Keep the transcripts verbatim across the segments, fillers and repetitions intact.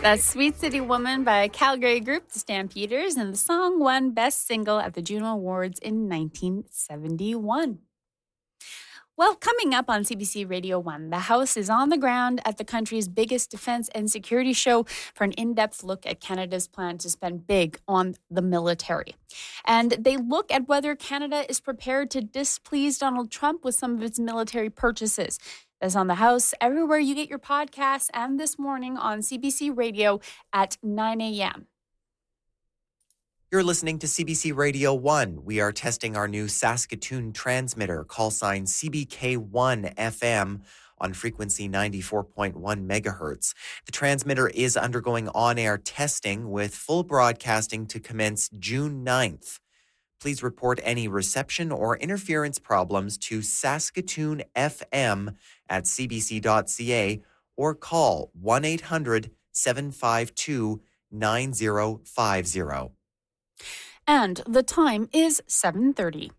That's Sweet City Woman by Calgary group The Stampeders, and the song won Best Single at the Juno Awards in nineteen seventy-one. Well, coming up on C B C Radio one, the House is on the ground at the country's biggest defense and security show for an in-depth look at Canada's plan to spend big on the military. And they look at whether Canada is prepared to displease Donald Trump with some of its military purchases. That's on the House, everywhere you get your podcasts, and this morning on C B C Radio at nine a.m. You're listening to C B C Radio one. We are testing our new Saskatoon transmitter, call sign C B K one F M, on frequency ninety-four point one megahertz. The transmitter is undergoing on-air testing with full broadcasting to commence June ninth. Please report any reception or interference problems to Saskatoon F M at c b c dot c a or call one eight hundred seven five two nine zero five zero. And the time is seven thirty.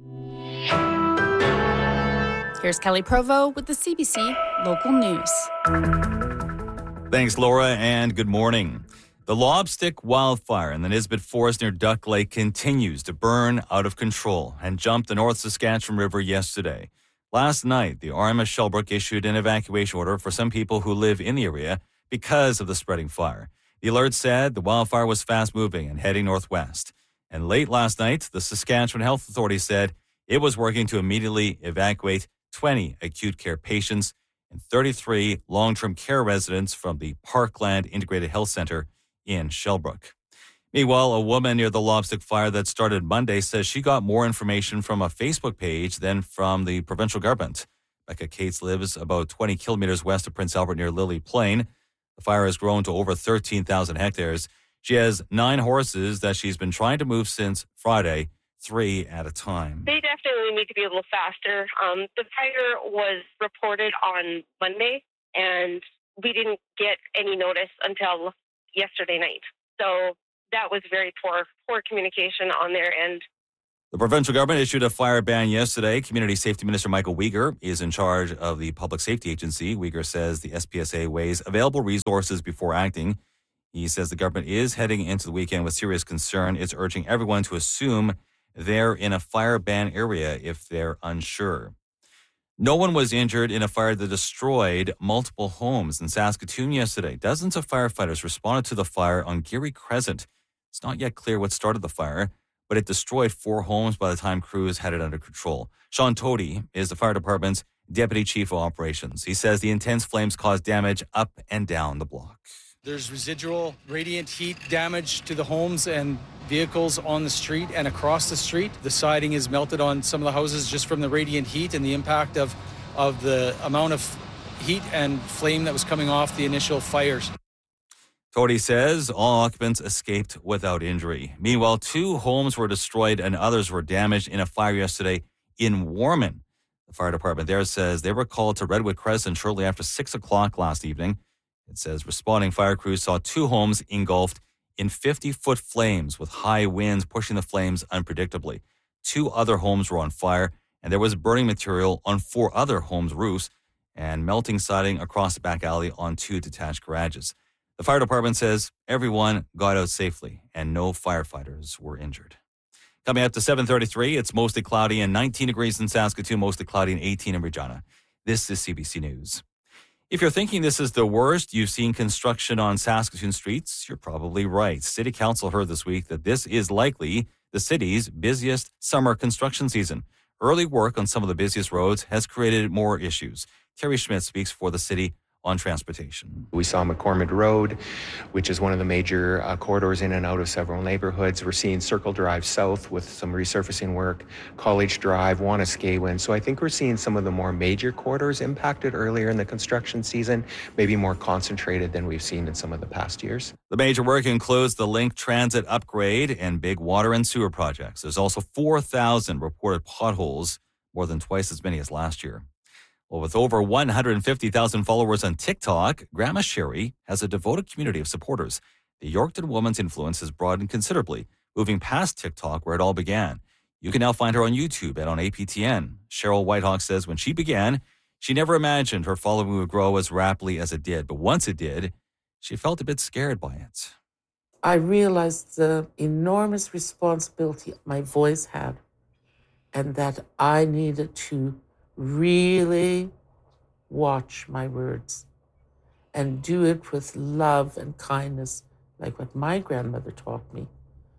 Here's Kelly Provo with the C B C Local News. Thanks, Laura, and good morning. The Lobstick wildfire in the Nisbet Forest near Duck Lake continues to burn out of control and jumped the North Saskatchewan River yesterday. Last night, the R M S Shellbrook issued an evacuation order for some people who live in the area because of the spreading fire. The alert said the wildfire was fast-moving and heading northwest. And late last night, the Saskatchewan Health Authority said it was working to immediately evacuate twenty acute care patients and thirty-three long-term care residents from the Parkland Integrated Health Centre in Shellbrook. Meanwhile, a woman near the Lobstick fire that started Monday says she got more information from a Facebook page than from the provincial government. Becca Cates lives about twenty kilometers west of Prince Albert near Lily Plain. The fire has grown to over thirteen thousand hectares. She has nine horses that she's been trying to move since Friday, three at a time. They definitely need to be a little faster. Um, the fire was reported on Monday, and we didn't get any notice until yesterday night. So that was very poor, poor communication on their end. The provincial government issued a fire ban yesterday. Community Safety Minister Michael Uyghur is in charge of the Public Safety Agency. Uyghur says the S P S A weighs available resources before acting. He says the government is heading into the weekend with serious concern. It's urging everyone to assume they're in a fire ban area if they're unsure. No one was injured in a fire that destroyed multiple homes in Saskatoon yesterday. Dozens of firefighters responded to the fire on Geary Crescent. It's not yet clear what started the fire, but it destroyed four homes by the time crews had it under control. Sean Tody is the fire department's deputy chief of operations. He says the intense flames caused damage up and down the block. There's residual radiant heat damage to the homes and vehicles on the street and across the street. The siding is melted on some of the houses just from the radiant heat and the impact of, of the amount of heat and flame that was coming off the initial fires. Tody says all occupants escaped without injury. Meanwhile, two homes were destroyed and others were damaged in a fire yesterday in Warman. The fire department there says they were called to Redwood Crescent shortly after six o'clock last evening. It says responding fire crews saw two homes engulfed in fifty-foot flames with high winds pushing the flames unpredictably. Two other homes were on fire, and there was burning material on four other homes' roofs and melting siding across the back alley on two detached garages. The fire department says everyone got out safely and no firefighters were injured. Coming up to seven thirty-three, it's mostly cloudy and nineteen degrees in Saskatoon, mostly cloudy and eighteen in Regina. This is C B C News. If you're thinking this is the worst you've seen construction on Saskatoon streets, you're probably right. City Council heard this week that this is likely the city's busiest summer construction season. Early work on some of the busiest roads has created more issues. Terry Schmidt speaks for the city on transportation. We saw McCormick Road, which is one of the major uh, corridors in and out of several neighborhoods. We're seeing Circle Drive South with some resurfacing work, College Drive, Wanuskewin. So I think we're seeing some of the more major corridors impacted earlier in the construction season, maybe more concentrated than we've seen in some of the past years. The major work includes the Link Transit upgrade and big water and sewer projects. There's also four thousand reported potholes, more than twice as many as last year. Well, with over one hundred fifty thousand followers on TikTok, Grandma Sherry has a devoted community of supporters. The Yorkton woman's influence has broadened considerably, moving past TikTok where it all began. You can now find her on YouTube and on A P T N. Cheryl Whitehawk says when she began, she never imagined her following would grow as rapidly as it did. But once it did, she felt a bit scared by it. I realized the enormous responsibility my voice had and that I needed to really watch my words and do it with love and kindness, like what my grandmother taught me.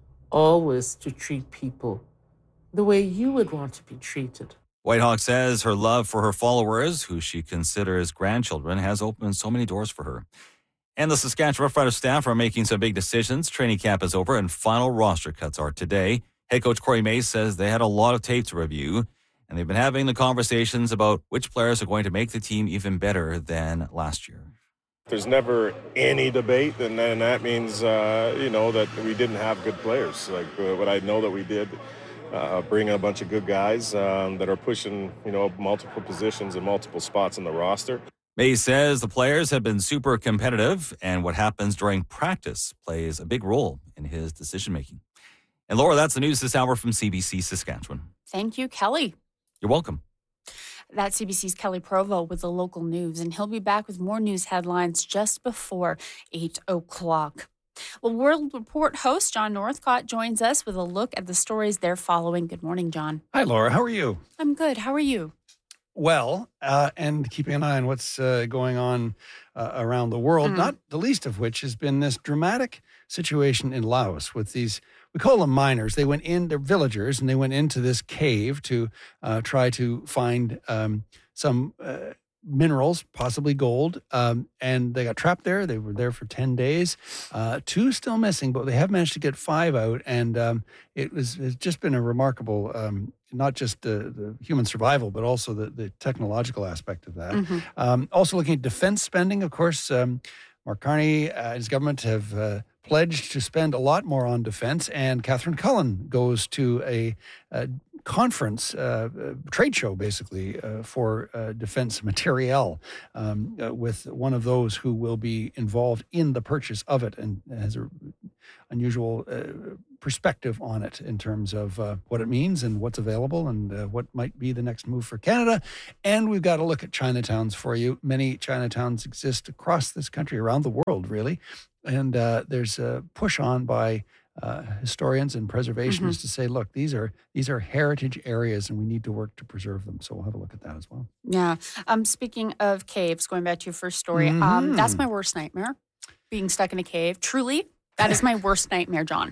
Always to treat people the way you would want to be treated. Whitehawk says her love for her followers, who she considers grandchildren, has opened so many doors for her. And the Saskatchewan Roughriders staff are making some big decisions. Training camp is over and final roster cuts are today. Head coach Corey Mace says they had a lot of tape to review, and they've been having the conversations about which players are going to make the team even better than last year. There's never any debate, and then that means, uh, you know, that we didn't have good players. Like uh, what I know that we did, uh, bring in a bunch of good guys um, that are pushing, you know, multiple positions and multiple spots in the roster. May says the players have been super competitive, and what happens during practice plays a big role in his decision-making. And Laura, that's the news this hour from C B C Saskatchewan. Thank you, Kelly. You're welcome. That's C B C's Kelly Provo with the local news, and he'll be back with more news headlines just before eight o'clock. Well, World Report host John Northcott joins us with a look at the stories they're following. Good morning, John. Hi, Laura. How are you? I'm good. How are you? Well, uh, and keeping an eye on what's uh, going on uh, around the world, mm. not the least of which has been this dramatic situation in Laos with these, we call them miners. They went in, they're villagers, and they went into this cave to uh, try to find um, some uh, minerals, possibly gold, um, and they got trapped there. They were there for ten days. Uh, two still missing, but they have managed to get five out, and um, it was it's just been a remarkable, um, not just the, the human survival, but also the, the technological aspect of that. Mm-hmm. Um, also looking at defense spending, of course, um, Mark Carney and his government have uh, pledged to spend a lot more on defense, and Catherine Cullen goes to a, a conference, uh, a trade show, basically, uh, for uh, defense materiel um, uh, with one of those who will be involved in the purchase of it and has an unusual uh, perspective on it in terms of uh, what it means and what's available and uh, what might be the next move for Canada. And we've got to look at Chinatowns for you. Many Chinatowns exist across this country, around the world, really. And uh, there's a push on by Uh, historians and preservationists mm-hmm. to say, look, these are these are heritage areas and we need to work to preserve them. So we'll have a look at that as well. Yeah. Um, speaking of caves, going back to your first story, mm-hmm. um, that's my worst nightmare, being stuck in a cave. Truly, that is my worst nightmare, John.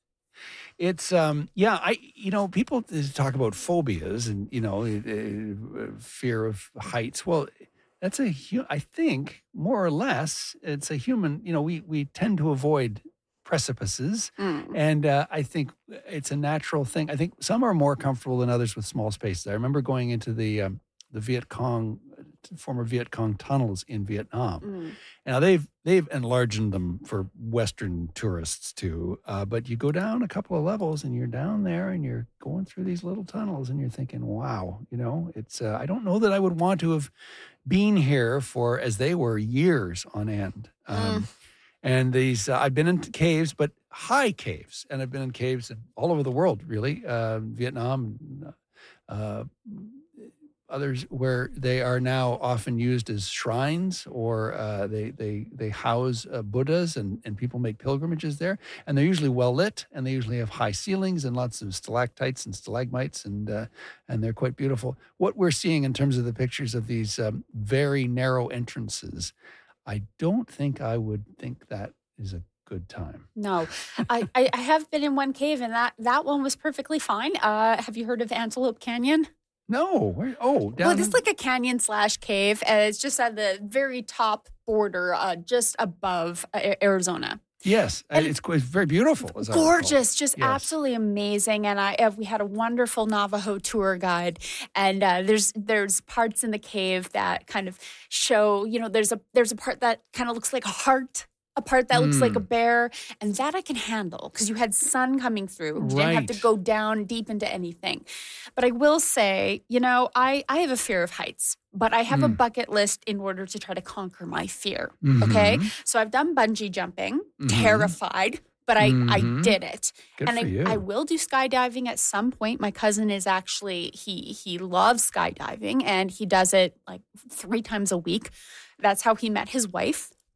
It's, um, yeah, I, you know, people talk about phobias and, you know, uh, fear of heights. Well, that's a, I think, more or less, it's a human, you know, we, we tend to avoid precipices. Mm. And uh, I think it's a natural thing. I think some are more comfortable than others with small spaces. I remember going into the um, the Viet Cong, former Viet Cong tunnels in Vietnam. Mm. Now they've they've enlarged them for Western tourists too. Uh, but you go down a couple of levels and you're down there and you're going through these little tunnels and you're thinking, wow, you know, it's. Uh, I don't know that I would want to have been here for, as they were, years on end. Um, mm. And these, uh, I've been in caves, but high caves. And I've been in caves all over the world, really. Uh, Vietnam, uh, others where they are now often used as shrines or uh, they they they house uh, Buddhas and, and people make pilgrimages there. And they're usually well lit and they usually have high ceilings and lots of stalactites and stalagmites and uh, and they're quite beautiful. What we're seeing in terms of the pictures of these um, very narrow entrances, I don't think I would think that is a good time. No, I, I, I have been in one cave and that, that one was perfectly fine. Uh, have you heard of Antelope Canyon? No. Where, oh, down. Well, it's like a canyon slash cave. And it's just at the very top border, uh, just above uh, Arizona. Yes, and it's, it's very beautiful. Gorgeous, just yes. Absolutely amazing. And I we had a wonderful Navajo tour guide, and uh, there's there's parts in the cave that kind of show, you know, there's a there's a part that kind of looks like a heart, a part that mm. looks like a bear, and that I can handle because you had sun coming through. You right. didn't have to go down deep into anything. But I will say, you know, I, I have a fear of heights. But I have mm. a bucket list in order to try to conquer my fear, mm-hmm. okay? So I've done bungee jumping, mm-hmm. terrified, but I, mm-hmm. I did it. Good and for I, you. I will do skydiving at some point. My cousin is actually, he he loves skydiving, and he does it like three times a week. That's how he met his wife.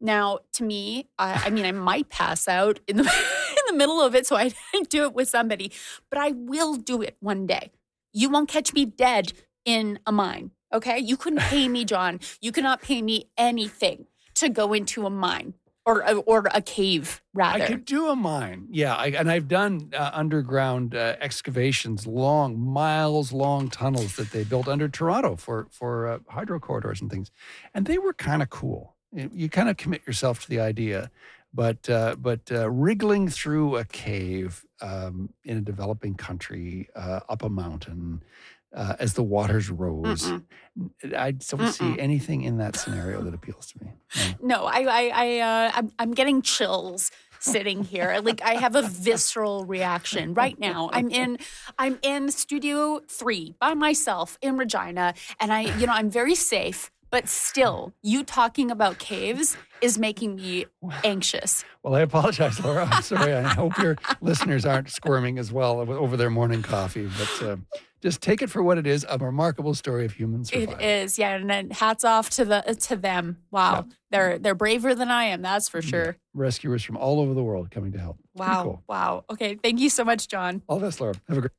Now, to me, I, I mean, I might pass out in the in the middle of it, so I didn't do it with somebody, but I will do it one day. You won't catch me dead in a mine, okay? You couldn't pay me, John. You cannot pay me anything to go into a mine or a, or a cave, rather. I could do a mine, yeah. I, and I've done uh, underground uh, excavations, long, miles-long tunnels that they built under Toronto for, for uh, hydro corridors and things. And they were kind of cool. You kind of commit yourself to the idea. But uh, but uh, wriggling through a cave um, in a developing country, uh, up a mountain, uh, as the waters rose, Mm-mm. I don't Mm-mm. see anything in that scenario that appeals to me. No, no I, I, I, uh, I'm, I'm getting chills sitting here. Like, I have a visceral reaction right now. I'm in, I'm in Studio Three by myself in Regina, and I, you know, I'm very safe. But still, you talking about caves is making me anxious. Well, I apologize, Laura. I'm sorry. I hope your listeners aren't squirming as well over their morning coffee. But uh, just take it for what it is, a remarkable story of human survival. It is, yeah. And then hats off to the to them. Wow. Yeah. They're they're braver than I am, that's for sure. Yeah. Rescuers from all over the world coming to help. Wow. Cool. Wow. Okay. Thank you so much, John. All the best, Laura. Have a great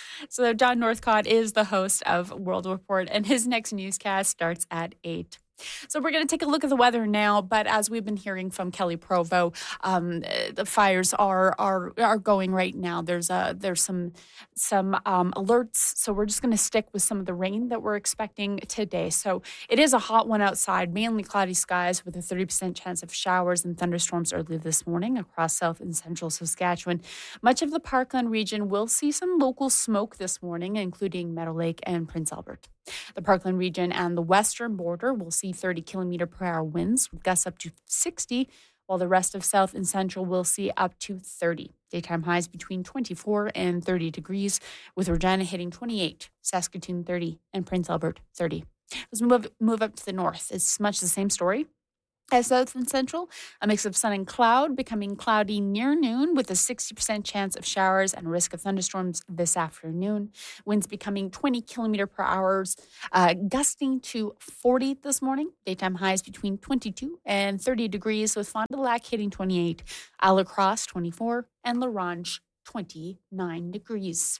So John Northcott is the host of World Report, and his next newscast starts at eight. So we're going to take a look at the weather now, but as we've been hearing from Kelly Provo, um, the fires are are are going right now. There's a there's some some um, alerts, so we're just going to stick with some of the rain that we're expecting today. So it is a hot one outside, mainly cloudy skies with a thirty percent chance of showers and thunderstorms early this morning across south and central Saskatchewan. Much of the Parkland region will see some local smoke this morning, including Meadow Lake and Prince Albert. The Parkland region and the western border will see thirty kilometer per hour winds with gusts up to sixty, while the rest of south and central will see up to thirty. Daytime highs between twenty-four and thirty degrees, with Regina hitting twenty-eight, Saskatoon thirty, and Prince Albert thirty. Let's move, move up to the north. It's much the same story as south and central. A mix of sun and cloud, becoming cloudy near noon with a sixty percent chance of showers and risk of thunderstorms this afternoon. Winds becoming twenty kilometer per hour, uh, gusting to forty this morning. Daytime highs between twenty-two and thirty degrees, with Fond du Lac hitting twenty-eight, Alacrosse twenty-four, and La Ronge twenty-nine degrees.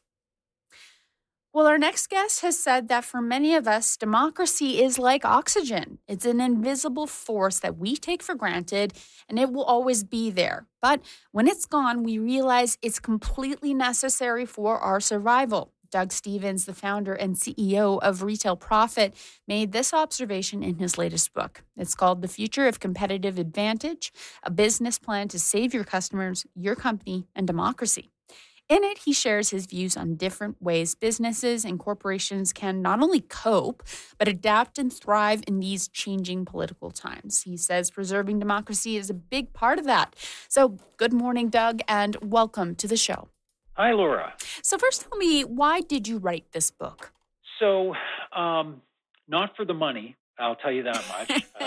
Well, our next guest has said that for many of us, democracy is like oxygen. It's an invisible force that we take for granted, and it will always be there. But when it's gone, we realize it's completely necessary for our survival. Doug Stephens, the founder and C E O of Retail Profit, made this observation in his latest book. It's called The Future of Competitive Advantage, a business plan to save your customers, your company, and democracy. In it, he shares his views on different ways businesses and corporations can not only cope, but adapt and thrive in these changing political times. He says preserving democracy is a big part of that. So good morning, Doug, and welcome to the show. Hi, Laura. So first, tell me, why did you write this book? So um, not for the money, I'll tell you that much. uh,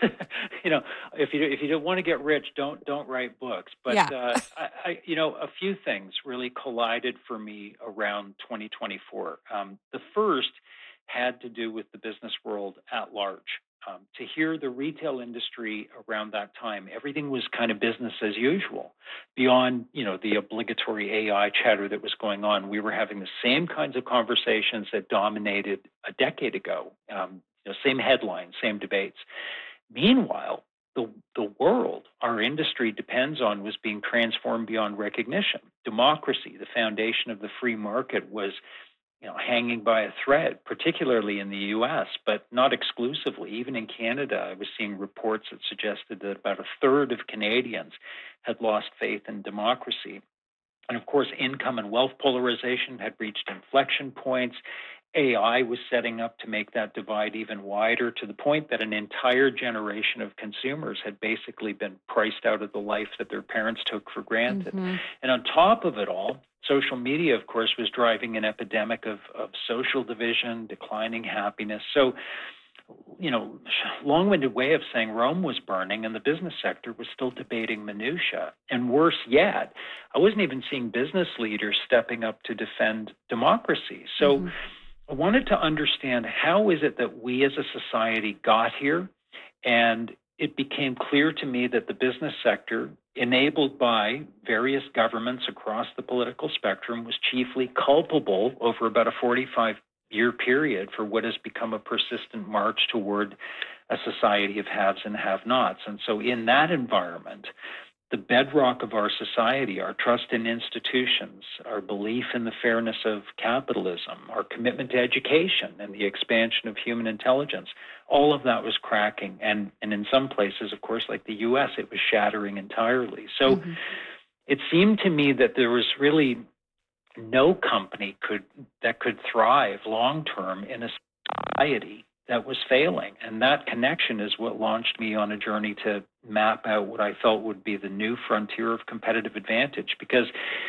you know, if you if you don't want to get rich, don't don't write books. But yeah. uh, I, I, you know, a few things really collided for me around twenty twenty-four. Um, the first had to do with the business world at large. Um, to hear the retail industry around that time, everything was kind of business as usual. Beyond, you know, the obligatory A I chatter that was going on, we were having the same kinds of conversations that dominated a decade ago. Um, you know, same headlines, same debates. Meanwhile, the the world our industry depends on was being transformed beyond recognition. Democracy, the foundation of the free market, was you know, hanging by a thread, particularly in the U S, but not exclusively. Even in Canada, I was seeing reports that suggested that about a third of Canadians had lost faith in democracy. And of course, income and wealth polarization had reached inflection points. A I was setting up to make that divide even wider, to the point that an entire generation of consumers had basically been priced out of the life that their parents took for granted. Mm-hmm. And on top of it all, social media, of course, was driving an epidemic of, of social division, declining happiness. So, you know, long-winded way of saying Rome was burning and the business sector was still debating minutia. And worse yet, I wasn't even seeing business leaders stepping up to defend democracy. So mm-hmm. I wanted to understand, how is it that we as a society got here? And it became clear to me that the business sector, enabled by various governments across the political spectrum, was chiefly culpable over about a forty-five-year period for what has become a persistent march toward a society of haves and have-nots. And so in that environment, the bedrock of our society, our trust in institutions, our belief in the fairness of capitalism, our commitment to education and the expansion of human intelligence, all of that was cracking. And, and in some places, of course, like the U S, it was shattering entirely. So mm-hmm. it seemed to me that there was really no company could that could thrive long-term in a society that was failing. And that connection is what launched me on a journey to map out what I felt would be the new frontier of competitive advantage. Because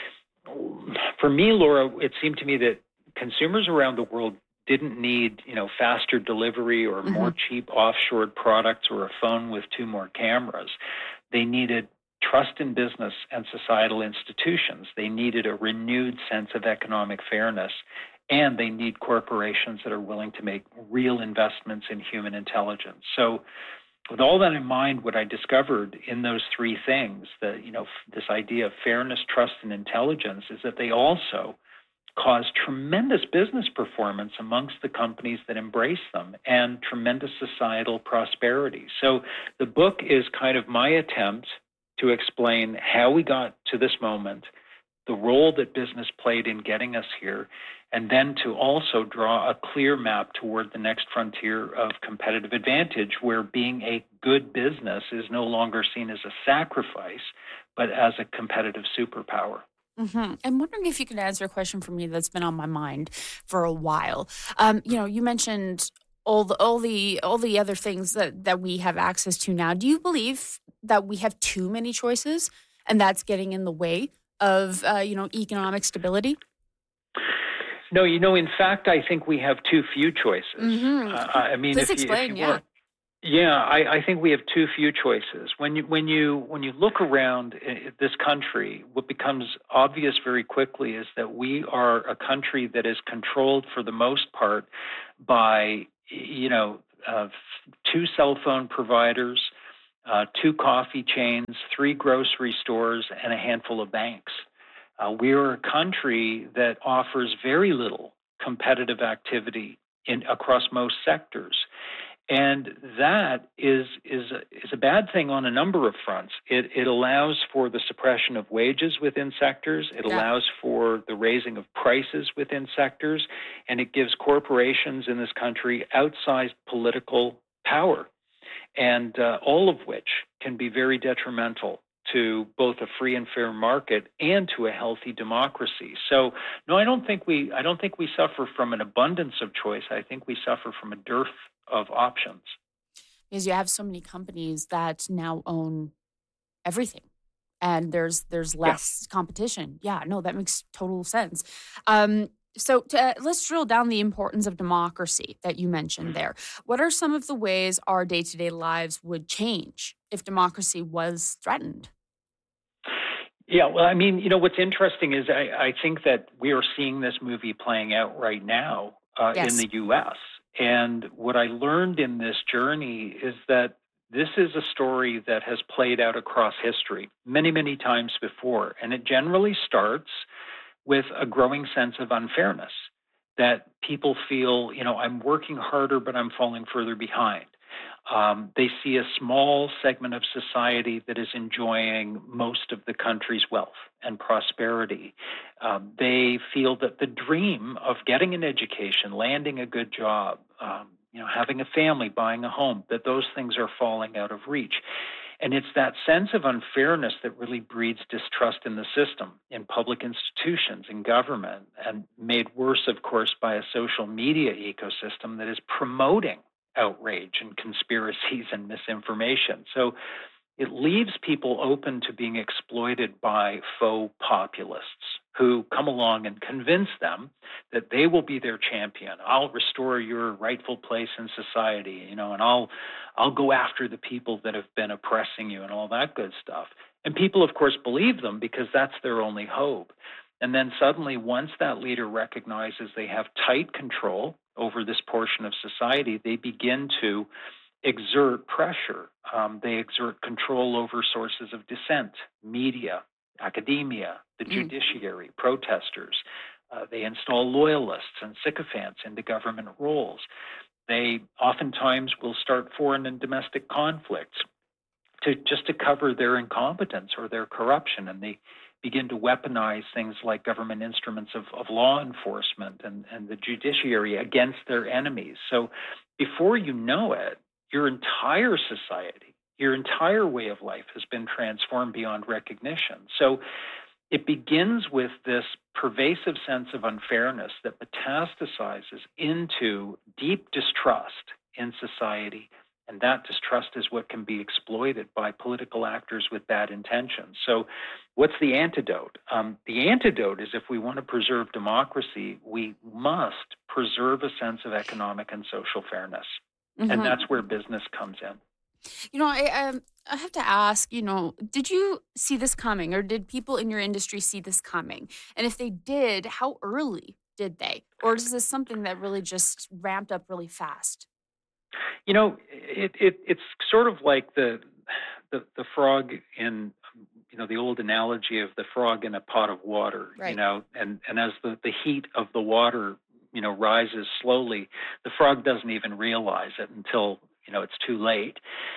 for me, Laura, it seemed to me that consumers around the world didn't need, you know, faster delivery or mm-hmm. more cheap offshored products or a phone with two more cameras. They needed trust in business and societal institutions. They needed a renewed sense of economic fairness. And they need corporations that are willing to make real investments in human intelligence. So with all that in mind, what I discovered in those three things, that, you know, this idea of fairness, trust, and intelligence, is that they also cause tremendous business performance amongst the companies that embrace them and tremendous societal prosperity. So the book is kind of my attempt to explain how we got to this moment, the role that business played in getting us here, and then to also draw a clear map toward the next frontier of competitive advantage, where being a good business is no longer seen as a sacrifice, but as a competitive superpower. Mm-hmm. I'm wondering if you could answer a question for me that's been on my mind for a while. Um, you know, you mentioned all the all the all the other things that, that we have access to now. Do you believe that we have too many choices, and that's getting in the way of uh, you know economic stability? No, you know, in fact, I think we have too few choices. Mm-hmm. Uh, I mean, Please if you, explain, if you yeah. were, yeah, I, I think we have too few choices. When you when you when you look around this country, what becomes obvious very quickly is that we are a country that is controlled for the most part by, you know, uh, two cell phone providers, uh, two coffee chains, three grocery stores, and a handful of banks. Uh, we are a country that offers very little competitive activity in across most sectors. And that is is a, is a bad thing on a number of fronts. It, it allows for the suppression of wages within sectors. It yeah. allows for the raising of prices within sectors. And it gives corporations in this country outsized political power, and uh, all of which can be very detrimental to both a free and fair market and to a healthy democracy. So, no, I don't think we I don't think we suffer from an abundance of choice. I think we suffer from a dearth of options. Because you have so many companies that now own everything, and there's there's less yeah. competition. Yeah, no, that makes total sense. Um, so to, uh, let's drill down the importance of democracy that you mentioned there. What are some of the ways our day-to-day lives would change if democracy was threatened? Yeah, well, I mean, you know, what's interesting is I, I think that we are seeing this movie playing out right now uh, yes. in the U S. And what I learned in this journey is that this is a story that has played out across history many, many times before. And it generally starts with a growing sense of unfairness, that people feel, you know, I'm working harder, but I'm falling further behind. Um, they see a small segment of society that is enjoying most of the country's wealth and prosperity. Um, they feel that the dream of getting an education, landing a good job, um, you know, having a family, buying a home, that those things are falling out of reach. And it's that sense of unfairness that really breeds distrust in the system, in public institutions, in government, and made worse, of course, by a social media ecosystem that is promoting outrage and conspiracies and misinformation. So it leaves people open to being exploited by faux populists who come along and convince them that they will be their champion. I'll restore your rightful place in society, you know, and I'll I'll go after the people that have been oppressing you and all that good stuff. And people, of course, believe them because that's their only hope. And then suddenly, once that leader recognizes they have tight control over this portion of society, they begin to exert pressure. Um, they exert control over sources of dissent, media, academia, the Mm. judiciary, protesters. Uh, they install loyalists and sycophants into government roles. They oftentimes will start foreign and domestic conflicts to just to cover their incompetence or their corruption, and they begin to weaponize things like government instruments of, of law enforcement and, and the judiciary against their enemies. So before you know it, your entire society, your entire way of life has been transformed beyond recognition. So it begins with this pervasive sense of unfairness that metastasizes into deep distrust in society. And that distrust is what can be exploited by political actors with bad intentions. So what's the antidote? Um, the antidote is, if we want to preserve democracy, we must preserve a sense of economic and social fairness. Mm-hmm. And that's where business comes in. You know, I um, I have to ask, you know, did you see this coming, or did people in your industry see this coming? And if they did, how early did they? Or is this something that really just ramped up really fast? You know, it, it it's sort of like the, the the frog in, you know, the old analogy of the frog in a pot of water, Right. you know, and, and as the, the heat of the water, you know, rises slowly, the frog doesn't even realize it until, you know, it's too late.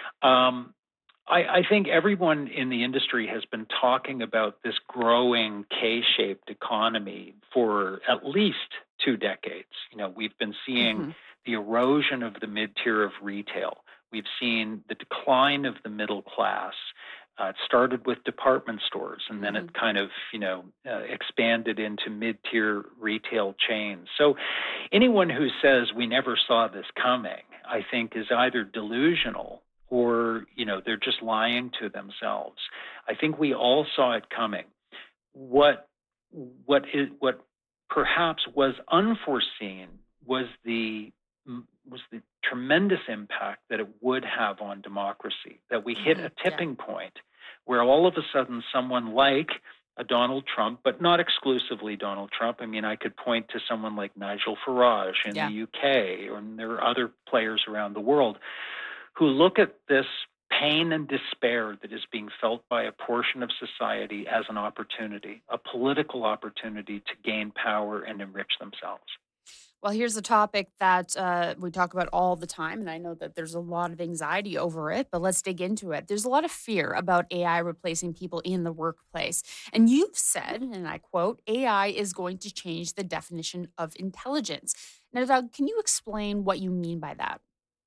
Um, I, I think everyone in the industry has been talking about this growing K-shaped economy for at least two decades. You know, we've been seeing Mm-hmm. the erosion of the mid-tier of retail. We've seen the decline of the middle class. Uh, it started with department stores, and then Mm-hmm. it kind of, you know, uh, expanded into mid-tier retail chains. So anyone who says we never saw this coming, I think, is either delusional or, you know, they're just lying to themselves. I think we all saw it coming. What what is what perhaps was unforeseen was the was the tremendous impact that it would have on democracy, that we hit Mhm, a tipping point where all of a sudden someone like a Donald Trump, but not exclusively Donald Trump. I mean, I could point to someone like Nigel Farage in Yeah. the U K, or there are other players around the world who look at this pain and despair that is being felt by a portion of society as an opportunity, a political opportunity to gain power and enrich themselves. Well, here's a topic that uh, we talk about all the time, and I know that there's a lot of anxiety over it, but let's dig into it. There's a lot of fear about A I replacing people in the workplace. And you've said, and I quote, A I is going to change the definition of intelligence. Now, Doug, can you explain what you mean by that?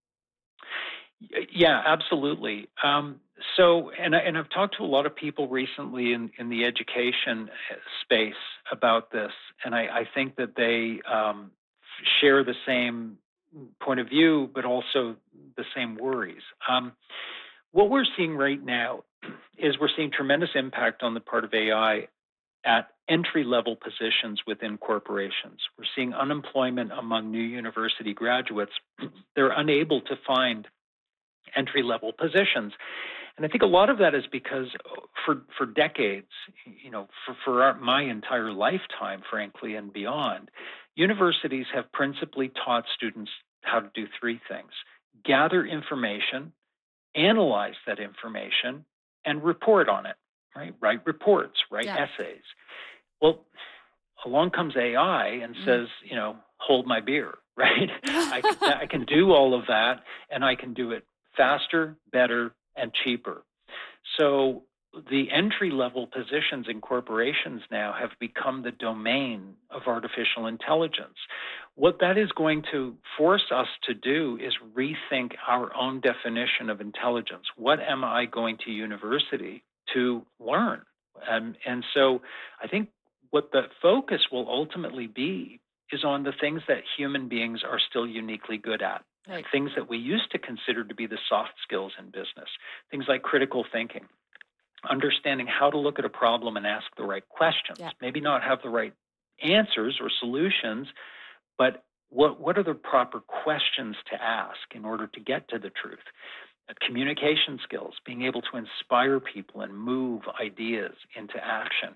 Yeah, absolutely. Um, so, and, I, and I've talked to a lot of people recently in, in the education space about this, and I, I think that they um, share the same point of view, but also the same worries. Um, what we're seeing right now is we're seeing tremendous impact on the part of A I at entry-level positions within corporations. We're seeing unemployment among new university graduates. They're unable to find entry-level positions. And I think a lot of that is because for for decades, you know, for, for our, my entire lifetime, frankly, and beyond, universities have principally taught students how to do three things: gather information, analyze that information, and report on it, right? Write reports, write Yeah. essays. Well, along comes A I and Mm. says, you know, hold my beer, right? I, can, I can do all of that, and I can do it faster, better, and cheaper. So the entry-level positions in corporations now have become the domain of artificial intelligence. What that is going to force us to do is rethink our own definition of intelligence. What am I going to university to learn? Um, and so I think what the focus will ultimately be is on the things that human beings are still uniquely good at. Right. Things that we used to consider to be the soft skills in business, things like critical thinking, understanding how to look at a problem and ask the right questions, Yeah. maybe not have the right answers or solutions, but what, what are the proper questions to ask in order to get to the truth? Uh, communication skills, being able to inspire people and move ideas into action.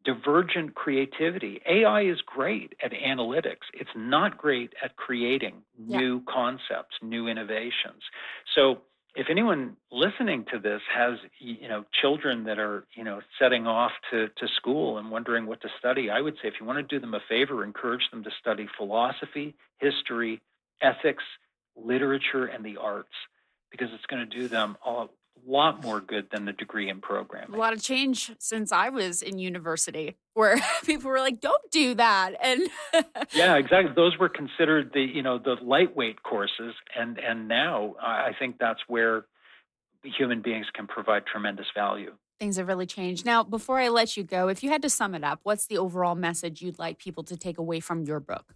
divergent creativity. A I is great at analytics. It's not great at creating Yeah. new concepts, new innovations. So if anyone listening to this has, you know, children that are, you know, setting off to, to school and wondering what to study, I would say if you want to do them a favor, encourage them to study philosophy, history, ethics, literature, and the arts, because it's going to do them a lot more good than the degree in A programming. lot of change since I was in university, where people were like, "Don't do that," and Yeah, exactly. Those were considered the, you know, the lightweight courses, and and now I I think that's where human beings can provide tremendous value. things have really changed. Now, before I let you go, if you had to sum it up, what's the overall message you'd like people to take away from your book?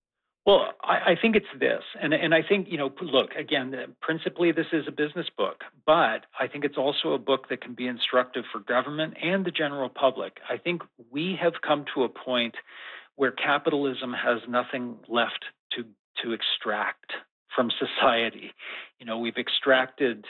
Well, I, I think it's this, and and I think, you know, look, again, uh, principally this is a business book, but I think it's also a book that can be instructive for government and the general public. I think we have come to a point where capitalism has nothing left to to extract from society. You know, we've extracted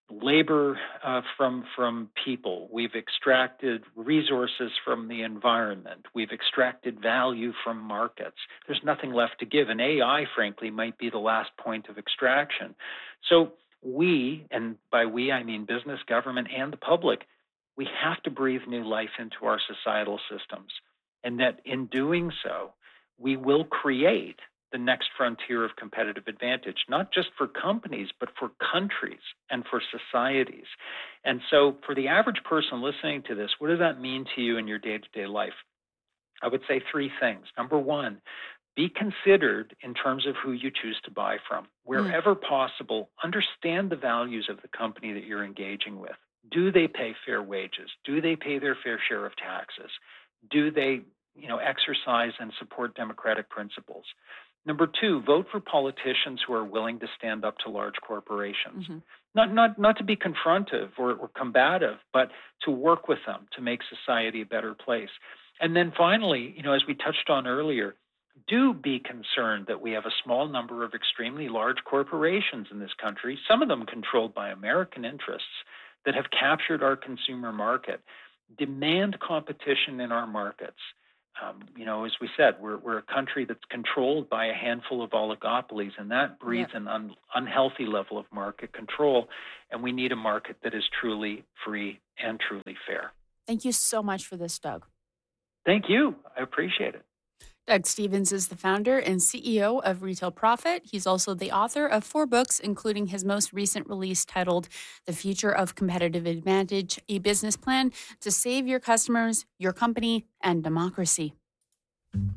labor uh, from from people. We've extracted resources from the environment. We've extracted value from markets. There's nothing left to give. And A I, frankly, might be the last point of extraction. So we, and by we I mean business, government, and the public, we have to breathe new life into our societal systems. And that in doing so, we will create the next frontier of competitive advantage, not just for companies, but for countries and for societies. And so for the average person listening to this, what does that mean to you in your day-to-day life? I would say three things. Number one, be considered in terms of who you choose to buy from. Wherever mm. possible, understand the values of the company that you're engaging with. Do they pay fair wages? Do they pay their fair share of taxes? Do they, you know, exercise and support democratic principles? Number two, vote for politicians who are willing to stand up to large corporations. Mm-hmm. Not, not, not to be confrontive or, or combative, but to work with them to make society a better place. And then finally, you know, as we touched on earlier, do be concerned that we have a small number of extremely large corporations in this country, some of them controlled by American interests, that have captured our consumer market. Demand competition in our markets. Um, you know, as we said, we're we're a country that's controlled by a handful of oligopolies, and that breeds yep. an un, unhealthy level of market control. And we need a market that is truly free and truly fair. Thank you so much for this, Doug. Thank you. I appreciate it. Doug Stephens is the founder and C E O of Retail Profit. He's also the author of four books, including his most recent release titled The Future of Competitive Advantage, a business plan to save your customers, your company, and democracy.